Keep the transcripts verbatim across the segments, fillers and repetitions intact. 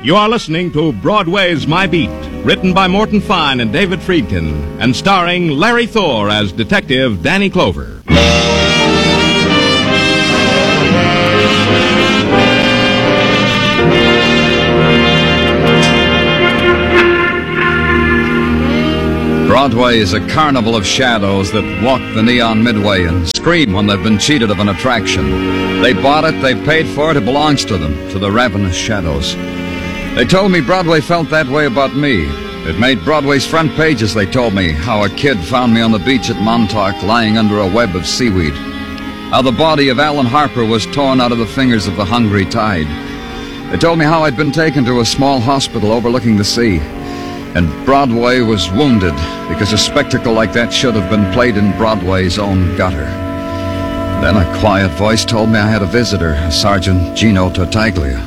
You are listening to Broadway's My Beat, written by Morton Fine and David Friedkin, and starring Larry Thor as Detective Danny Clover. Broadway is a carnival of shadows that walk the neon midway and scream when they've been cheated of an attraction. They bought it, they paid for it, it belongs to them, to the ravenous shadows. They told me Broadway felt that way about me. It made Broadway's front pages, they told me, how a kid found me on the beach at Montauk lying under a web of seaweed. How the body of Alan Harper was torn out of the fingers of the hungry tide. They told me how I'd been taken to a small hospital overlooking the sea. And Broadway was wounded because a spectacle like that should have been played in Broadway's own gutter. Then a quiet voice told me I had a visitor, Sergeant Gino Tartaglia.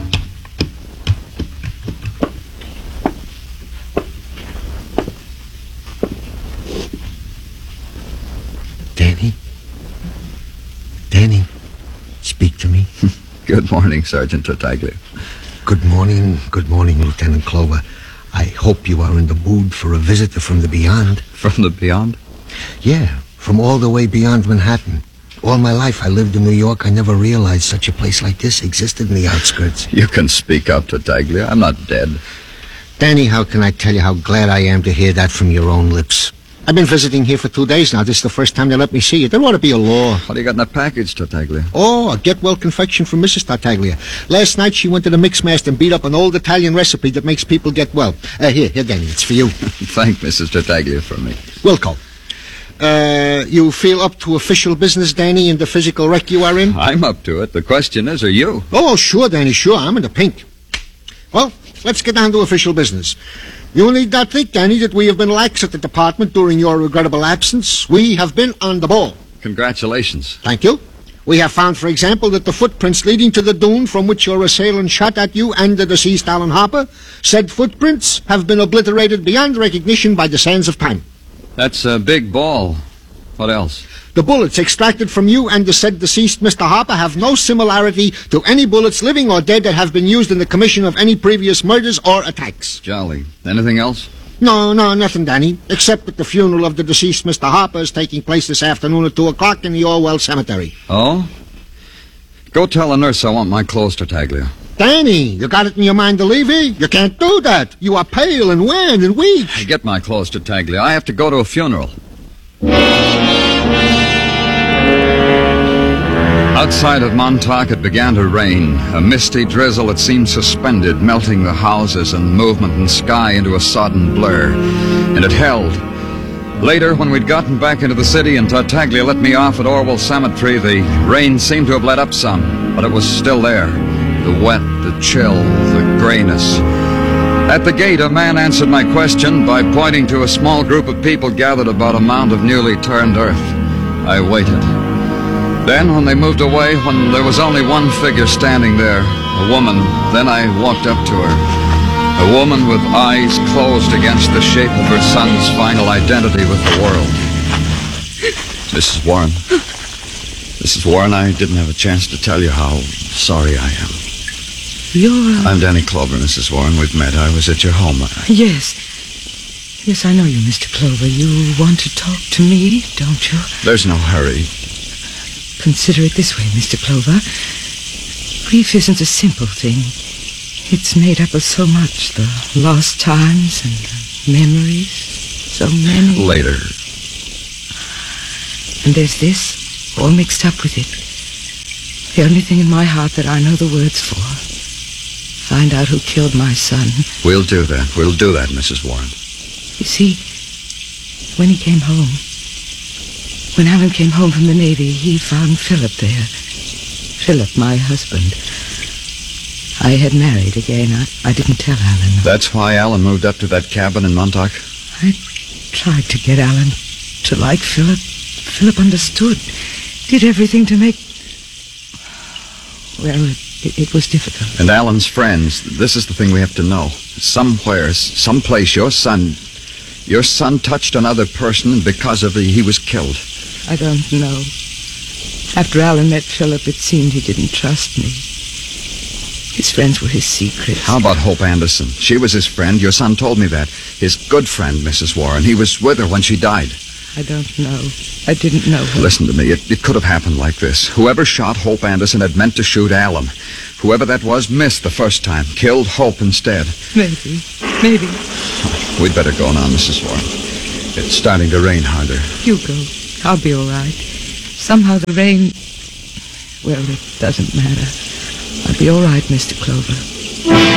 Danny? Danny, speak to me. Good morning, Sergeant Tartaglia. Good morning, good morning, Lieutenant Clover. I hope you are in the mood for a visitor from the beyond. From the beyond? Yeah, from all the way beyond Manhattan. All my life I lived in New York. I never realized such a place like this existed in the outskirts. You can speak up, Tartaglia. I'm not dead. Danny, how can I tell you how glad I am to hear that from your own lips? I've been visiting here for two days now. This is the first time they let me see you. There ought to be a law. What do you got in the package, Tartaglia? Oh, a get-well confection from Missus Tartaglia. Last night she went to the Mixmaster and beat up an old Italian recipe that makes people get well. Uh, here, here, Danny, it's for you. Thank Missus Tartaglia for me. Wilco. Uh, you feel up to official business, Danny, in the physical wreck you are in? I'm up to it. The question is, are you? Oh, sure, Danny, sure. I'm in the pink. Well, let's get down to official business. You need not think, Danny, that we have been lax at the department during your regrettable absence. We have been on the ball. Congratulations. Thank you. We have found, for example, that the footprints leading to the dune from which your assailant shot at you and the deceased Alan Harper, said footprints have been obliterated beyond recognition by the sands of time. That's a big ball. What else? The bullets extracted from you and the said deceased Mister Harper have no similarity to any bullets, living or dead, that have been used in the commission of any previous murders or attacks. Jolly. Anything else? No, no, nothing, Danny, except that the funeral of the deceased Mister Harper is taking place this afternoon at two o'clock in the Orwell Cemetery. Oh? Go tell the nurse I want my clothes, Tartaglia. Danny, you got it in your mind to leave here? You can't do that. You are pale and wan and weak. I get my clothes, Tartaglia. I have to go to a funeral. Outside of Montauk, it began to rain, a misty drizzle that seemed suspended, melting the houses and movement and sky into a sodden blur. And it held. Later, when we'd gotten back into the city and Tartaglia let me off at Orwell Cemetery, the rain seemed to have let up some, but it was still there. The wet, the chill, the grayness. At the gate, a man answered my question by pointing to a small group of people gathered about a mound of newly turned earth. I waited. Then, when they moved away, when there was only one figure standing there, a woman, then I walked up to her. A woman with eyes closed against the shape of her son's final identity with the world. Missus Warren. Missus Warren, I didn't have a chance to tell you how sorry I am. You're... Uh... I'm Danny Clover, Missus Warren. We've met. I was at your home. I... Yes. Yes, I know you, Mister Clover. You want to talk to me, don't you? There's no hurry. Consider it this way, Mister Clover. Grief isn't a simple thing. It's made up of so much. The lost times and the memories. So many. Later. And there's this, all mixed up with it. The only thing in my heart that I know the words for. Find out who killed my son. We'll do that. We'll do that, Missus Warren. You see, when he came home, when Alan came home from the Navy, he found Philip there. Philip, my husband. I had married again. I, I didn't tell Alan. That's why Alan moved up to that cabin in Montauk? I tried to get Alan to like Philip. Philip understood. Did everything to make... Well, it, it was difficult. And Alan's friends, this is the thing we have to know. Somewhere, someplace, your son... Your son touched another person, and because of it, he was killed. I don't know. After Alan met Philip, it seemed he didn't trust me. His friends were his secrets. How about Hope Anderson? She was his friend. Your son told me that. His good friend, Missus Warren. He was with her when she died. I don't know. I didn't know her. Listen to me. It, it could have happened like this. Whoever shot Hope Anderson had meant to shoot Alan. Whoever that was missed the first time. Killed Hope instead. Maybe. Maybe. We'd better go now, Missus Warren. It's starting to rain harder. You go. I'll be all right. Somehow the rain... Well, it doesn't matter. I'll be all right, Mister Clover.